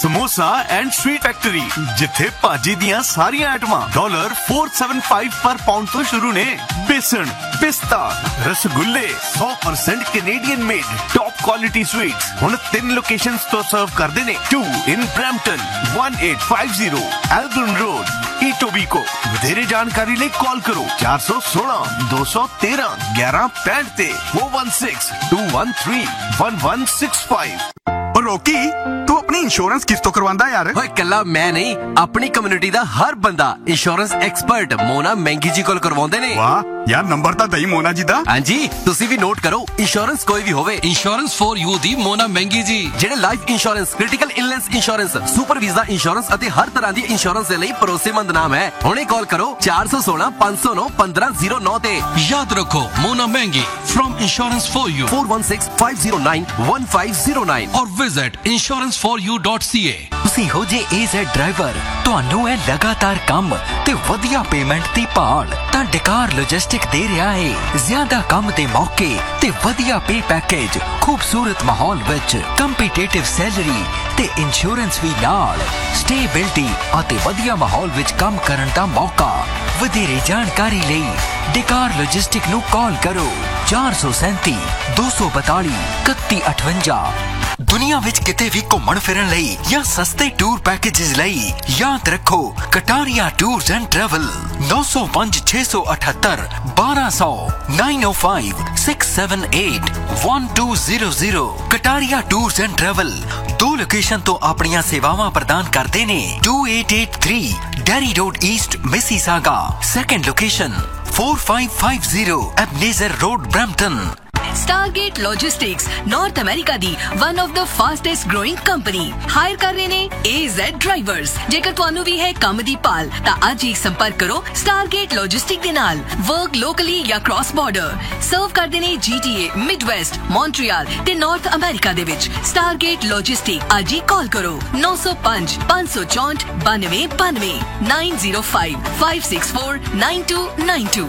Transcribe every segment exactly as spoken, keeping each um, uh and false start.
Samosa and sweet factory जिथे भाजी दियां सारियां आइटमां डॉलर फोर सेवन फाइव पर पाउंड तो शुरू ने। बेसन, पिस्ता, रसगुल्ले सौ percent Canadian made top quality sweets हुण तीन लोकेशंस तो सर्व करदे ने। To in Brampton, one eight five zero एल्बर्न road, ईटोबीको। वधेरे जानकारी लिए कॉल करो चार सौ सोलह दो सौ तेरह ग्यारह पैंठ ते four one six to one three one one six five. रोकी तू अपनी इंश्योरेंस किस तो करवांदा यार? ओए कल्ला मैं नहीं, अपनी कम्युनिटी दा हर बंदा इंश्योरेंस एक्सपर्ट मोना महंगी जी कोल करवांदे ने। वाह यार, नंबर ता दई मोना जी दा। हां जी, तुसी भी नोट करो। इंश्योरेंस कोई भी होवे, इंश्योरेंस फॉर यू दी मोना महंगी जी जेडे life insurance, critical illness insurance, super visa insurance अते हर तरह दी इंश्योरेंस दे लई भरोसेमंद नाम है। हुणे कॉल करो चार सौ सोलह पांच सौ नौ पंद्रह जीरो नौ ते। याद रखो मोना महंगी from insurance for you four one six five zero nine one five zero nine और visit insurance for U dot C ए। ਤੁਸੀਂ ਹੋ ਜੇ ਏਜ਼ੈਡ ਡਰਾਈਵਰ, ਤੁਹਾਨੂੰ ਹੈ ਲਗਾਤਾਰ ਕੰਮ ਤੇ ਵਧੀਆ ਪੇਮੈਂਟ ਦੀ ਭਾਲ, ਤਾਂ ਡਕਾਰ ਲੌਜਿਸਟਿਕ ਦੇ ਰਿਹਾ ਹੈ ਜ਼ਿਆਦਾ ਕੰਮ ਦੇ ਮੌਕੇ ਤੇ ਵਧੀਆ ਪੇ ਪੈਕੇਜ, ਖੂਬਸੂਰਤ ਮਾਹੌਲ ਵਿੱਚ ਕੰਪੀਟੀਟਿਵ ਸੈਲਰੀ ਤੇ ਇੰਸ਼ੋਰੈਂਸ ਵੀ ਨਾਲ, ਸਟੇਬਿਲਿਟੀ ਅਤੇ ਵਧੀਆ ਮਾਹੌਲ ਵਿੱਚ ਕੰਮ ਕਰਨ ਦਾ ਮੌਕਾ। ਵਧੇਰੇ ਜਾਣਕਾਰੀ ਲਈ ਡਕਾਰ ਲੌਜਿਸਟਿਕ ਨੂੰ ਕਾਲ ਕਰੋ ਚਾਰ ਸੌ ਸੈਂਤੀ ਦੋ ਸੌ ਬਤਾਲੀ ਇਕੱਤੀ ਅਠਵੰਜਾ। ਦੁਨੀਆ ਵਿੱਚ ਕਿਤੇ ਵੀ ਘੁੰਮਣ ਫਿਰਨ ਲਈ ਜਾਂ ਸਸਤੇ ਟੂਰ ਪੈਕੇजेस ਲਈ ਯਾਦ ਰੱਖੋ ਕਟਾਰੀਆ ਟੂਰਸ ਐਂਡ ਟਰੈਵਲ ਨੌ ਸੌ ਪੰਜ ਛੇ ਸੌ ਅਠੱਤਰ ਬਾਰਾਂ ਸੌ nine O five six seven eight one two zero zero. Kataria tours and travel ਦੋ ਲੋਕੇਸ਼ਨ ਤੋਂ ਆਪਣੀਆਂ ਸੇਵਾਵਾਂ ਪ੍ਰਦਾਨ ਕਰਦੇ ਨੇ। To eight eight three dairy road East Mississauga, second location four five five zero Ebenezer road Brampton. Stargate Logistics North America the one of the fastest growing company hire ਕਰ ਰਹੇ ਨੇ A Z ਡਰਾਈਵਰਸ। ਜੇਕਰ ਤੁਹਾਨੂੰ ਵੀ ਹੈ ਕੰਮ ਦੀ ਭਾਲ ਤਾਂ ਅੱਜ ਹੀ ਸੰਪਰਕ ਕਰੋ Stargate Logistics ਦੇ ਨਾਲ। ਵਰਕ ਲੋਕਲੀ ਜਾਂ ਕ੍ਰਾਸ ਬਾਰਡਰ ਸਰਵ ਕਰਦੇ ਨੇ G T A, Midwest, Montreal ਤੇ ਨਾਰਥ ਅਮਰੀਕਾ ਦੇ ਵਿੱਚ। Stargate Logistics ਅੱਜ ਹੀ ਕਾਲ ਕਰੋ ਨੌ ਸੌ ਪੰਜ ਪੰਜ ਸੌ ਚੌਂਹਠ ਬਾਨਵੇਂ ਬਾਨਵੇਂ nine zero five five six four nine to nine to.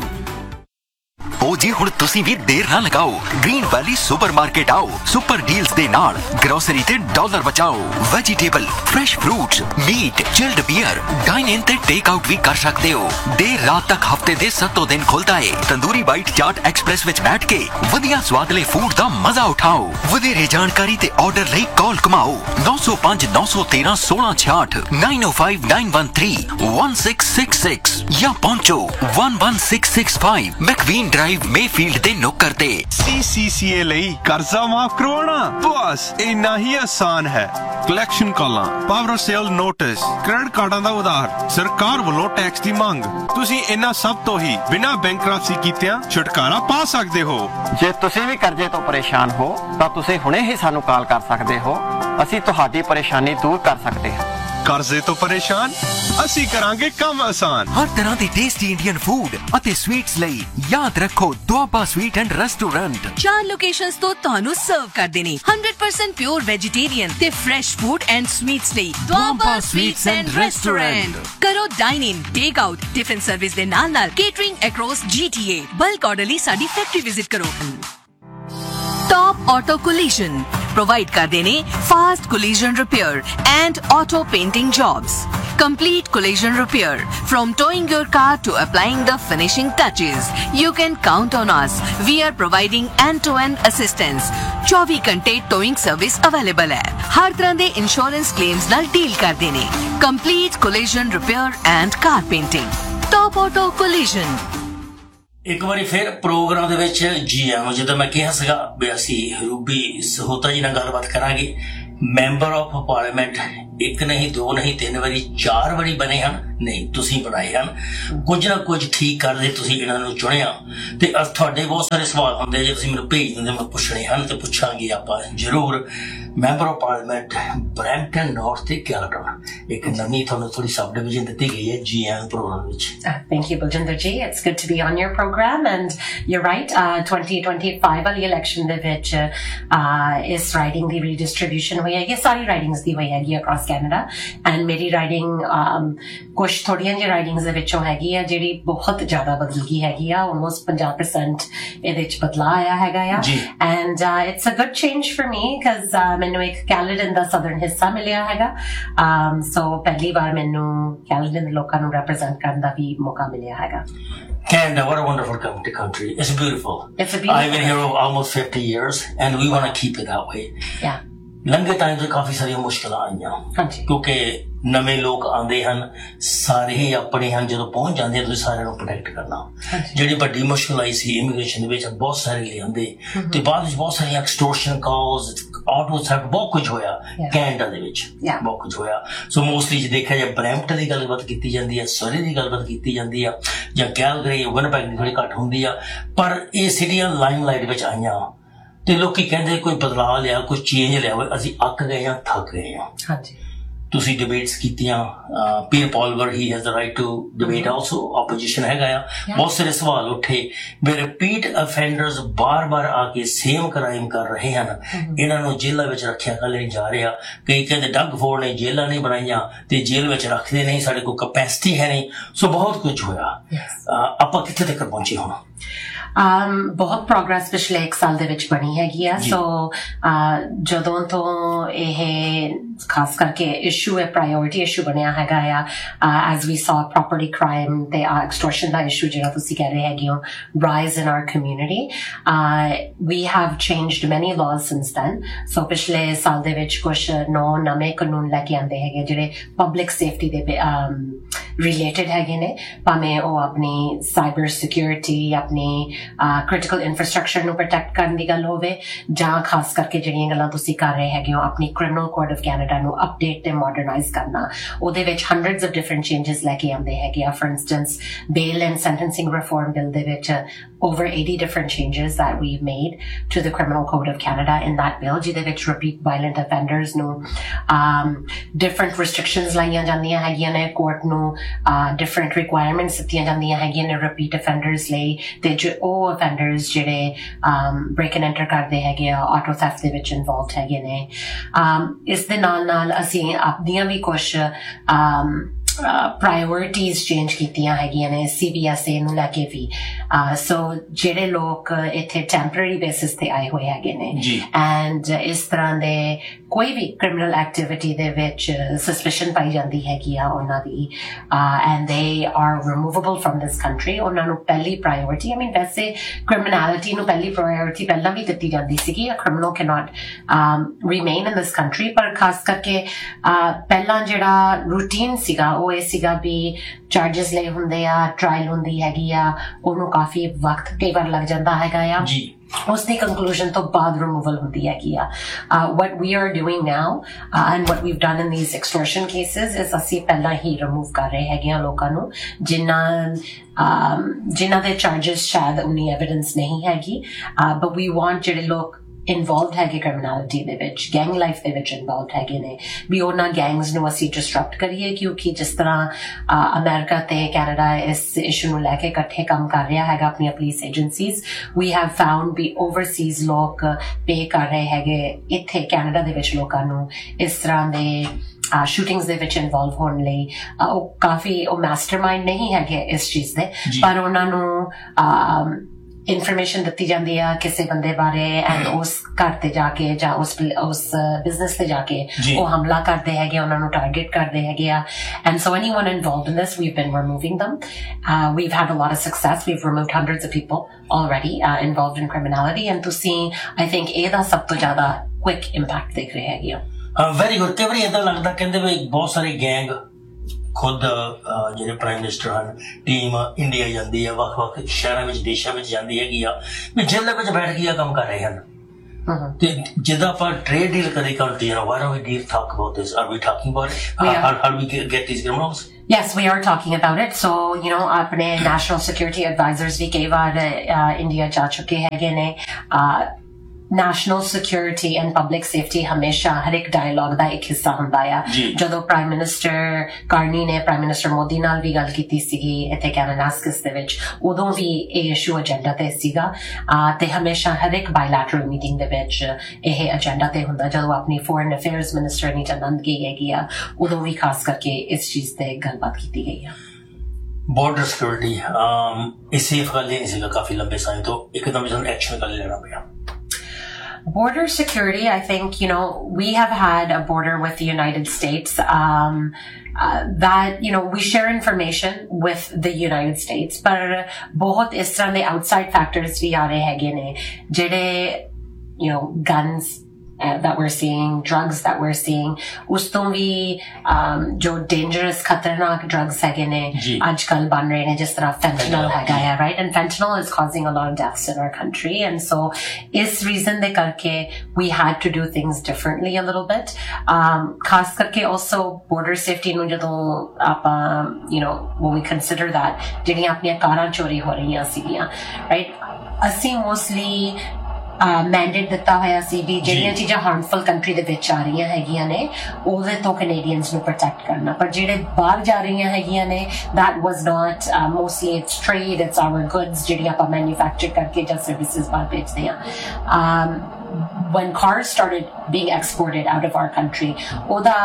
ਉਹ ਜੀ ਹੁਣ ਤੁਸੀਂ ਵੀ ਦੇਰ ਨਾ ਲਗਾਓ, ਗ੍ਰੀਨ ਵੈਲੀ ਸੁਪਰਮਾਰਕੀਟ ਆਓ। ਸੁਪਰ ਡੀਲਸ ਦੇ ਨਾਲ ਗਰੋਸਰੀ ਤੇ ਡਾਲਰ ਬਚਾਓ। Vegetable, fresh fruits, meat, chilled beer, dine ਇਨ ਤੇ ਟੇਕ ਆਊਟ ਵੀ ਕਰ ਸਕਦੇ ਹੋ। ਦੇਰ ਰਾਤ ਤੱਕ ਹਫਤੇ ਦੇ ਸੱਤੋਂ ਦਿਨ ਖੁੱਲਦਾ ਏ। ਤੰਦੂਰੀ ਬਾਈਟ ਚਾਟ ਐਕਸਪ੍ਰੈਸ ਵਿੱਚ ਬੈਠ ਕੇ ਵਧੀਆ ਸਵਾਦਲੇ ਫੂਡ ਦਾ ਮਜ਼ਾ ਉਠਾਓ। ਵਧੇਰੇ ਜਾਣਕਾਰੀ ਤੇ ਆਰਡਰ ਲਈ ਕਾਲ ਕਮਾਓ ਨੌ ਸੌ ਪੰਜ ਨੌ ਸੌ ਤੇਰਾਂ ਸੋਲਾਂ ਛਿਆਹਠ ਨਾਈਨ ਓ five nine one three one six six six ਜਾਂ ਪਹੁੰਚੋ one one six six five ਮੈਕਵੀਨ drive Mayfield ਦੇ ਨੁੱਕਰ ਤੇ। C C C A ਲਈ ਕਰਜ਼ਾ ਮਾਫ ਕਰਵਾਉਣਾ ਬਸ ਇੰਨਾ ਹੀ ਆਸਾਨ ਹੈ। ਕਲੈਕਸ਼ਨ ਕਾਲਾਂ, ਪਾਵਰ ਸੇਲ ਨੋਟਿਸ, ਕ੍ਰੈਡਿਟ ਕਾਰਡਾਂ ਦਾ ਉਧਾਰ, ਸਰਕਾਰ ਵੱਲੋਂ ਟੈਕਸ ਦੀ ਮੰਗ, ਤੁਸੀਂ ਇਹਨਾਂ ਸਭ ਤੋਂ ਹੀ ਬਿਨਾਂ ਬੈਂਕਰਪਸੀ ਕੀਤਿਆਂ ਛੁਟਕਾਰਾ ਪਾ ਸਕਦੇ ਹੋ। ਜੇ ਤੁਸੀਂ ਵੀ ਕਰਜ਼ੇ ਤੋਂ ਪਰੇਸ਼ਾਨ ਹੋ ਤਾਂ ਤੁਸੀਂ ਹੁਣੇ ਹੀ ਸਾਨੂੰ ਕਾਲ ਕਰ ਸਕਦੇ ਹੋ। ਅਸੀਂ ਤੁਹਾਡੀ ਪਰੇਸ਼ਾਨੀ ਦੂਰ ਕਰ ਸਕਦੇ ਹਾਂ। ਕਰਜ਼ੇ ਤੋਂ ਪਰੇਸ਼ਾਨ, ਅਸੀਂ ਕਰਾਂਗੇ ਕੰਮ ਆਸਾਨ। ਹਰ ਤਰ੍ਹਾਂ ਦੀ ਟੇਸਟੀ ਇੰਡੀਅਨ ਫੂਡ ਅਤੇ ਸਵੀਟਸ ਲਈ ਯਾਦ ਰੱਖੋ ਦੁਆਬਾ ਸਵੀਟ ਐਂਡ ਰੈਸਟੋਰੈਂਟ। ਚਾਰ ਲੋਕੇਸ਼ਨਸ ਤੋਂ ਤੁਹਾਨੂੰ ਸਰਵ ਕਰਦੇ ਨੇ ਹੰਡਰਡ ਪਰਸੈਂਟ ਪਿਓਰ ਵੈਜੀਟੇਰੀਅਨ ਤੇ ਫਰੈਸ਼ ਫੂਡ ਐਂਡ ਸਵੀਟਸ ਲਈ ਦੁਆਬਾ ਸਵੀਟਸ ਐਂਡ ਰੈਸਟੋਰੈਂਟ। ਕਰੋ ਡਾਈਨ ਇਨ, ਟੇਕ ਆਊਟ, ਟਿਫਿਨ ਸਰਵਿਸ ਦੇ ਨਾਲ ਨਾਲ catering across G T A। Bulk order ਲਈ ਸਾਡੀ ਫੈਕਟਰੀ ਵਿਜ਼ਿਟ ਕਰੋ। Top Auto Collision provide ਕਰਦੇ ਨੇ fast collision repair and auto painting jobs. Complete collision repair from towing your car to applying the finishing touches. You can count on us. We are providing end-to-end assistance. ਚੌਵੀ ਘੰਟੇ towing service available ਹੈ। ਹਰ ਤਰ੍ਹਾਂ ਦੇ insurance claims ਨਾਲ deal ਕਰਦੇ ਨੇ। Complete collision repair and car painting. Top Auto Collision। ਇੱਕ ਵਾਰੀ ਫਿਰ ਪ੍ਰੋਗਰਾਮ ਦੇ ਵਿੱਚ ਜੀ ਆਇਆਂ। ਜਦੋਂ ਮੈਂ ਕਿਹਾ ਸੀਗਾ ਵੀ ਅਸੀਂ ਰੂਬੀ ਸਹੋਤਾ ਜੀ ਨਾਲ ਗੱਲਬਾਤ ਕਰਾਂਗੇ। ਮੈਂਬਰ ਆਫ ਪਾਰਲੀਮੈਂਟ ਇੱਕ ਨਹੀਂ, ਦੋ ਨਹੀਂ, ਤਿੰਨ ਵਾਰੀ, ਚਾਰ ਵਾਰੀ ਬਣੇ ਹਨ। ਨਹੀਂ, ਤੁਸੀਂ ਬਣਾਏ ਹਨ। ਕੁਝ ਨਾ ਕੁਝ ਠੀਕ ਕਰਦੇ ਤੁਸੀਂ ਇਹਨਾਂ ਨੂੰ ਚੁਣਿਆ। ਤੇ ਤੁਹਾਡੇ ਬਹੁਤ ਸਾਰੇ ਸਵਾਲ ਹੁੰਦੇ ਜੇ ਤੁਸੀਂ ਮੈਨੂੰ ਭੇਜ ਦਿੰਦੇ, ਮੈਂ ਪੁੱਛਣੇ ਹਨ ਤੇ ਪੁੱਛਾਂਗੇ ਆਪਾਂ ਜ਼ਰੂਰ। Member of parliament Brampton north ਤੇ ਕੈਲਗਰੀ, ਇੱਕ ਨਵੀਂ ਤੁਹਾਨੂੰ ਥੋੜੀ ਸਬ ਡਿਵੀਜ਼ਨ ਦਿੱਤੀ ਗਈ ਹੈ ਜੀ ਆਇਆਂ ਪ੍ਰੋਗਰਾਮ ਵਿੱਚ। Thank you, Baljinder ji. It's good to be on your program, and you're right. Uh, twenty twenty-five ਵਾਲੀ election ਦੇ ਵਿੱਚ ਇਸ ਰਾਈਡਿੰਗ ਦੀ redistribution ਹੋਈ ਹੈਗੀ, ਸਾਰੀ ਰਾਈਡਿੰਗਸ ਦੀ ਹੋਈ ਹੈਗੀ across Canada, and ਮੇਰੀ ਰਾਈਡਿੰਗ ਕੁਛ ਥੋੜੀਆਂ ਜਿਹੀ ਰਾਈਡਿੰਗਸ ਦੇ ਵਿੱਚੋਂ ਹੈਗੀ ਆ ਜਿਹੜੀ ਬਹੁਤ ਜ਼ਿਆਦਾ ਬਦਲ ਗਈ ਹੈਗੀ ਆ। almost fifty percent ਇਹਦੇ ਵਿੱਚ ਬਦਲਾਅ ਆਇਆ ਹੈਗਾ ਆ, and uh, it's a good change for me because uh, ਮੈਨੂੰ ਇੱਕ ਕੈਨੇਡਾ ਦਾ ਸਦਰਨ ਹਿੱਸਾ ਮਿਲਿਆ ਹੈਗਾ ਸੋ ਪਹਿਲੀ ਵਾਰ ਮੈਨੂੰ ਕੈਨੇਡਾ ਦੇ ਲੋਕਾਂ ਨੂੰ ਰਿਪਰੈਜ਼ੈਂਟ ਕਰਨ ਦਾ ਵੀ ਮੌਕਾ ਮਿਲਿਆ ਹੈਗਾ Canada, what a wonderful country. It's beautiful. It's a beautiful I've been here almost fifty years and we want to keep it that way. Yeah. ਲੰਘੇ ਟਾਈਮ ਤੋਂ ਕਾਫੀ ਸਾਰੀਆਂ ਮੁਸ਼ਕਲਾਂ ਆਈਆਂ ਕਿਉਂਕਿ ਨਵੇਂ ਲੋਕ ਆਉਂਦੇ ਹਨ ਸਾਰੇ ਹੀ ਆਪਣੇ ਹਨ ਜਦੋਂ ਪਹੁੰਚ ਜਾਂਦੇ ਤੁਸੀਂ ਸਾਰਿਆਂ ਨੂੰ ਪ੍ਰੋਟੈਕਟ ਕਰਨਾ ਜਿਹੜੀ ਵੱਡੀ ਮੁਸ਼ਕਲ ਆਈ ਸੀ ਇਮੀਗ੍ਰੇਸ਼ਨ ਦੇ ਵਿੱਚ ਬਹੁਤ ਸਾਰੇ ਲਿਆਂਦੇ ਤੇ ਬਾਅਦ ਵਿੱਚ ਬਹੁਤ ਸਾਰੀਆਂ ਐਕਸਟੋਰਸ਼ਨ ਕਾਲਸ ਆਟੋ ਸੈਟ ਬਹੁਤ ਕੁਝ ਹੋਇਆ ਕੈਨੇਡਾ ਦੇ ਵਿੱਚ ਬਹੁਤ ਕੁਝ ਹੋਇਆ ਸੋ ਮੋਸਟਲੀ ਜੇ ਦੇਖਿਆ ਜਾਏ ਬਰੈਂਪਟਨ ਦੀ ਗੱਲਬਾਤ ਕੀਤੀ ਜਾਂਦੀ ਹੈ ਸਰੀ ਦੀ ਗੱਲਬਾਤ ਕੀਤੀ ਜਾਂਦੀ ਆ ਜਾਂ ਕੈਲਗਰੀ ਵਿਨਿਪੈਗ ਦੀ ਥੋੜੀ ਘੱਟ ਹੁੰਦੀ ਆ ਪਰ ਇਹ ਸਿਟੀਆਂ ਲਾਈਮਲਾਈਟ ਵਿੱਚ ਆਈਆਂ ਤੇ ਲੋਕੀ ਕਹਿੰਦੇ ਕੋਈ ਬਦਲਾਅ ਲਿਆ ਕੋਈ ਚੇਂਜ ਲਿਆ ਅਸੀਂ ਅੱਕ ਗਏ ਹਾਂ ਥੱਕ ਗਏ ਹਾਂ ਹਾਂਜੀ ਤੁਸੀਂ ਡਿਬੇਟਸ ਕੀਤੀਆਂ peer ਪੌਲਵਰ he has the right to debate also opposition ਹੈਗਾ ਆ ਬਹੁਤ ਸਾਰੇ ਸਵਾਲ ਉੱਠੇ ਵੀ ਰਿਪੀਟ ਅਫੈਂਡਰਸ ਬਾਰ-ਬਾਰ ਆ ਕੇ ਸੇਮ ਕ੍ਰਾਈਮ ਕਰ ਰਹੇ ਹਨ ਇਹਨਾਂ ਨੂੰ ਜੇਲ੍ਹਾਂ ਵਿੱਚ ਰੱਖਿਆ ਕੱਲ੍ਹ ਨਹੀਂ ਜਾ ਰਿਹਾ ਕਈ ਕਹਿੰਦੇ ਡੱਗ ਫੋਰਡ ਨੇ ਜੇਲ੍ਹਾਂ ਨਹੀਂ ਬਣਾਈਆਂ ਤੇ ਜੇਲ੍ਹ ਵਿੱਚ ਰੱਖਦੇ ਨਹੀਂ ਸਾਡੇ ਕੋਲ ਕਪੈਸਿਟੀ ਹੈ ਨਹੀਂ ਸੋ ਬਹੁਤ ਕੁਝ ਹੋਇਆ ਆਪਾਂ ਕਿੱਥੇ ਤੱਕ ਪਹੁੰਚੇ ਹੁਣ Um, ਬਹੁਤ ਪ੍ਰੋਗਰੈਸ ਪਿਛਲੇ ਇੱਕ ਸਾਲ ਦੇ ਵਿੱਚ ਬਣੀ ਹੈਗੀ ਆ ਸੋ ਜਦੋਂ ਤੋਂ ਇਹ ਖਾਸ ਕਰਕੇ ਇਸ਼ੂ ਹੈ ਪ੍ਰਾਇਓਰਿਟੀ ਇਸ਼ੂ ਬਣਿਆ ਹੈਗਾ ਆ ਐਜ਼ ਵੀ ਸੌ ਪ੍ਰੋਪਰਟੀ ਕ੍ਰਾਈਮ ਤੇ ਐਕਸਟੋਰਸ਼ਨ ਦਾ ਇਸ਼ੂ ਜਿਹੜਾ ਤੁਸੀਂ ਕਹਿ ਰਹੇ ਹੈਗੇ ਹੋ rise in our community we have changed ਮੈਨੀ ਲਾਜ਼ ਸਿੰਸ ਦੈਨ ਸੋ ਪਿਛਲੇ ਸਾਲ ਦੇ ਵਿੱਚ ਕੁਛ ਨੌ ਨਵੇਂ ਕਾਨੂੰਨ ਲੈ ਕੇ ਆਉਂਦੇ ਹੈਗੇ ਜਿਹੜੇ ਪਬਲਿਕ ਸੇਫਟੀ ਦੇ ਰਿਲੇਟਡ ਹੈਗੇ ਨੇ ਭਾਵੇਂ ਉਹ ਆਪਣੀ ਸਾਈਬਰ ਸਿਕਿਉਰਿਟੀ ਆਪਣੀ ਕ੍ਰਿਟੀਕਲ ਇਨਫਰਾਸਟਰਕਚਰ ਨੂੰ ਪ੍ਰੋਟੈਕਟ ਕਰਨ ਦੀ ਗੱਲ ਹੋਵੇ ਜਾਂ ਖਾਸ ਕਰਕੇ ਜਿਹੜੀਆਂ ਗੱਲਾਂ ਤੁਸੀਂ ਕਰ ਰਹੇ ਹੈਗੇ ਹੋ ਆਪਣੀ ਕ੍ਰਿਮੀਨਲ ਕੋਡ ਆਫ ਕੈਨੇਡਾ ਨੂੰ ਅਪਡੇਟ ਤੇ ਮਾਡਰਨਾਈਜ਼ ਕਰਨਾ ਉਹਦੇ ਵਿੱਚ ਹੰਡਰਡਸ ਆਫ ਡਿਫਰੈਂਟ ਚੇਂਜਸ ਲੈ ਕੇ ਆਉਂਦੇ ਹੈਗੇ ਆ for instance bail and ਸੈਂਟੈਂਸਿੰਗ reform bill ਦੇ ਵਿੱਚ over eighty different changes that we've made to the Criminal Code of Canada in that bill ਜਿਹਦੇ ਵਿੱਚ repeat violent offenders ਨੂੰ um, different restrictions ਲਾਈਆਂ ਜਾਂਦੀਆਂ ਹੈਗੀਆਂ ਨੇ ਕੋਰਟ ਨੂੰ different requirements ਦਿੱਤੀਆਂ ਜਾਂਦੀਆਂ ਹੈਗੀਆਂ ਨੇ repeat offenders ਲਈ ਤੇ ਜੋ ਉਹ offenders ਜਿਹੜੇ break and enter ਕਰਦੇ ਹੈਗੇ ਆ auto theft ਦੇ ਵਿੱਚ involved ਹੈਗੇ ਨੇ ਇਸ ਦੇ ਨਾਲ ਨਾਲ ਅਸੀਂ ਆਪਣੀਆਂ ਵੀ ਕੁਛ ਪ੍ਰਾਇਓਰਿਟੀਜ਼ ਚੇਂਜ ਕੀਤੀਆਂ ਹੈਗੀਆਂ ਨੇ ਸੀ ਬੀ ਐਸ ਏ ਨੂੰ ਲੈ ਕੇ ਵੀ ਸੋ ਜਿਹੜੇ ਲੋਕ ਇੱਥੇ ਟੈਂਪਰੇਰੀ ਬੇਸਿਸ ਤੇ ਆਏ ਹੋਏ ਹੈਗੇ ਨੇ ਐਂਡ ਇਸ ਤਰ੍ਹਾਂ ਦੇ ਕੋਈ ਵੀ ਕ੍ਰਿਮੀਨਲ ਐਕਟੀਵਿਟੀ ਦੇ ਵਿੱਚ ਸਸਪੀਸ਼ਨ ਪਾਈ ਜਾਂਦੀ ਹੈਗੀ ਆ ਉਹਨਾਂ ਦੀ and they are removable firm this country ਉਹਨਾਂ ਨੂੰ ਪਹਿਲੀ ਪ੍ਰਾਇਓਰਿਟੀ ਆਈ ਮੀਨ ਵੈਸੇ ਕ੍ਰਿਮੀਨੈਲਿਟੀ ਨੂੰ ਪਹਿਲੀ ਪ੍ਰਾਇਓਰਿਟੀ ਪਹਿਲਾਂ ਵੀ ਦਿੱਤੀ ਜਾਂਦੀ ਸੀਗੀ ਅ criminal can not remain in this country ਪਰ ਖਾਸ ਕਰਕੇ ਪਹਿਲਾਂ ਜਿਹੜਾ ਰੂਟੀਨ ਸੀਗਾ ਉਹ ਇਹ ਸੀਗਾ ਵੀ ਚਾਰਜਸ ਲਈ ਹੁੰਦੇ ਆ ਟ੍ਰਾਇਲ ਹੁੰਦੀ ਹੈਗੀ ਆ ਉਹਨੂੰ ਕਾਫੀ ਵਕਤ ਕਈ ਵਾਰ ਲੱਗ ਜਾਂਦਾ ਹੈਗਾ ਆ ਉਸ ਦੀ ਕੰਕਲੂਜਨ ਤੋਂ ਬਾਅਦ ਰਿਮੂਵਲ ਹੁੰਦੀ ਹੈਗੀ ਆ what we are doing now uh, and what we've done in these extortion cases is ਅਸੀਂ ਪਹਿਲਾਂ ਹੀ ਰਿਮੂਵ ਕਰ ਰਹੇ ਹੈਗੇ ਆ ਲੋਕਾਂ ਨੂੰ ਜਿਨ੍ਹਾਂ ਜਿਨ੍ਹਾਂ ਦੇ ਚਾਰਜਸ ਸ਼ਾਇਦ ਉਨੀ ਐਵੀਡੈਂਸ ਨਹੀਂ ਹੈਗੀ but we want ਜਿਹੜੇ ਲੋਕ ਇਨਵੋਲਵਡ ਹੈਗੇ ਕ੍ਰਿਮੀਨੈਲਿਟੀ ਦੇ ਵਿੱਚ ਗੈਂਗ ਲਾਈਫ ਦੇ ਵਿੱਚ ਇਨਵੋਲਵਡ ਹੈਗੇ ਨੇ ਵੀ ਉਹਨਾਂ ਗੈਂਗਸ ਨੂੰ ਅਸੀਂ ਡਿਸਟਰਪਟ ਕਰੀਏ ਕਿਉਂਕਿ ਜਿਸ ਤਰ੍ਹਾਂ ਅਮਰੀਕਾ ਤੇ ਕੈਨੇਡਾ ਇਸ ਇਸ਼ੂ ਨੂੰ ਲੈ ਕੇ ਇਕੱਠੇ ਕੰਮ ਕਰ ਰਿਹਾ ਹੈਗਾ ਆਪਣੀਆਂ police agencies we have found we Overseas ਲੋਕ ਪੇ ਕਰ ਰਹੇ ਹੈਗੇ ਇੱਥੇ ਕੈਨੇਡਾ ਦੇ ਵਿੱਚ ਲੋਕਾਂ ਨੂੰ ਇਸ ਤਰ੍ਹਾਂ ਦੇ ਸ਼ੂਟਿੰਗਸ ਦੇ ਵਿੱਚ ਇਨਵੋਲਵ ਹੋਣ ਲਈ ਉਹ ਕਾਫੀ ਉਹ ਮਾਸਟਰਮਾਈਂਡ ਨਹੀਂ ਹੈਗੇ ਇਸ ਚੀਜ਼ ਦੇ ਪਰ ਉਹਨਾਂ ਨੂੰ ਇਨਫੋਰਮੇਸ਼ਨ ਦਿੱਤੀ ਜਾਂਦੀ ਆ ਕਿਸੇ ਬੰਦੇ ਬਾਰੇ ਐਂਡ ਉਸ ਘਰ ਤੇ ਜਾ ਕੇ ਜਾਂ ਉਸ ਉਸ ਬਿਜ਼ਨਸ ਤੇ ਜਾ ਕੇ ਉਹ ਹਮਲਾ ਕਰਦੇ ਹੈਗੇ ਉਹਨਾਂ ਨੂੰ ਟਾਰਗੇਟ ਕਰਦੇ ਹੈਗੇ ਆ and so anyone involved in this we've bean removing them we've had a lot of success we've removed hundreds of people already uh, involved in criminality and ਤੁਸੀਂ I think ਇਹਦਾ ਸਭ ਤੋਂ ਜ਼ਿਆਦਾ quick impact ਦੇਖ ਰਹੇ ਹੈਗੇ ਆ very good ਕਈ ਵਾਰੀ ਏਦਾਂ ਲੱਗਦਾ ਕਹਿੰਦੇ ਵੀ ਬਹੁਤ ਸਾਰੇ ਗੈਂਗ ਖੁਦ ਜਿਹੜੇ ਪ੍ਰਾਈਮ ਮਿਨਿਸਟਰ ਹਨ ਟੀਮ ਇੰਡੀਆ ਜਾਂਦੀ ਹੈ ਵੱਖ ਵੱਖ ਸ਼ਹਿਰਾਂ ਵਿੱਚ ਦੇਸ਼ਾਂ ਵਿੱਚ ਜਾਂਦੀ ਹੈਗੀ ਆ ਵੀ ਜੇਲ੍ਹਾਂ ਵਿੱਚ ਬੈਠ ਕੇ ਆ ਕੰਮ ਕਰ ਰਹੇ ਹਨ ਤੇ ਜਿੱਦਾਂ ਆਪਾਂ ਟ੍ਰੇਡ ਡੀਲ ਕਦੇ ਕਰਦੇ ਹਾਂ why don't we deal talk about this are we talking about it how, how, how do we get, get these criminals Yes, we are talking about it. So, you know, apne national security advisors vi kai baar India ja chuke haige ne. National security and public safety ਹਮੇਸ਼ਾ ਹਰ ਇੱਕ dialogue ਦਾ ਇੱਕ ਹਿੱਸਾ ਹੁੰਦਾ ਆ ਜਦੋਂ prime minister Carney ਨੇ prime minister Modi ਨਾਲ ਵੀ ਗੱਲ ਕੀਤੀ ਸੀਗੀ ਇੱਥੇ ਕੈਨੇਡਾਸਕਸ ਦੇ ਵਿੱਚ ਉਦੋਂ ਵੀ ਇਹ ਇਸ਼ੂ ਏਜੰਡਾ ਤੇ ਸੀਗਾ ਤੇ ਹਮੇਸ਼ਾ ਹਰ ਇੱਕ ਬਾਇਲੈਟਰਲ ਮੀਟਿੰਗ ਦੇ ਵਿੱਚ ਇਹ ਏਜੰਡਾ ਤੇ ਹੁੰਦਾ ਜਦੋਂ ਆਪਣੀ ਫੋਰਨ ਅਫੇਅਰਸ ਮਿਨਿਸਟਰ ਨੀਤਾ ਆਨੰਦ ਗਈ ਹੈਗੀ ਆ ਉਦੋਂ ਵੀ ਖਾਸ ਕਰਕੇ ਇਸ ਚੀਜ਼ ਤੇ ਗੱਲਬਾਤ ਕੀਤੀ ਗਈ ਆ ਬਾਰਡਰ ਸਿਕਿਉਰਿਟੀ ਇਹ ਸੇਫ ਗੱਲ ਨਹੀਂ ਸੀਗਾ ਕਾਫੀ ਲੰਬੇ ਸਮੇਂ ਤੋਂ ਇੱਕਦਮ ਸਾਨੂੰ ਐਕਸ਼ਨ ਕਰ ਲੈਣਾ ਪਿਆ Border security, I think, you know, we have had a border with the United States. Um, uh, that, you know, we share information with the United States, but बहुत इस तरह दे outside factors भी आ रहे हैगे ने, जेडे, you know, guns Uh, that we're seeing, drugs that we're seeing, us to bhi um, jo dangerous khatarnak drugs hai ne aajkal ban rahe hain, jis tarah fentanyl hai gaya, right? And fentanyl is causing a lot of deaths in our country, and so is reason de karke we had to do things differently a little bit. Um, khas karke also border safety nu jadon aapa, you know, when we consider that jehdiyan apniyan karan chori ho rahiyan sigiyan, right? Assi mostly mandate ਦਿੱਤਾ ਹੋਇਆ ਸੀ ਵੀ ਜਿਹੜੀਆਂ ਚੀਜ਼ਾਂ harmful country ਦੇ ਵਿੱਚ ਆ ਰਹੀਆਂ ਹੈਗੀਆਂ ਨੇ ਉਹਦੇ ਤੋਂ ਕੈਨੇਡੀਅਨਸ ਨੂੰ ਪ੍ਰੋਟੈਕਟ ਕਰਨਾ, ਪਰ ਜਿਹੜੇ ਬਾਹਰ ਜਾ ਰਹੀਆਂ ਹੈਗੀਆਂ ਨੇ that was not uh, mostly it's trade, it's our goods ਜਿਹੜੀਆਂ ਆਪਾਂ ਮੈਨੂਫੈਕਚਰ ਕਰਕੇ ਜਾਂ ਸਰਵਿਸਿਜ਼ ਬਾਹਰ ਭੇਜਦੇ ਹਾਂ. um, when cars started being exported out of our country, ਉਹਦਾ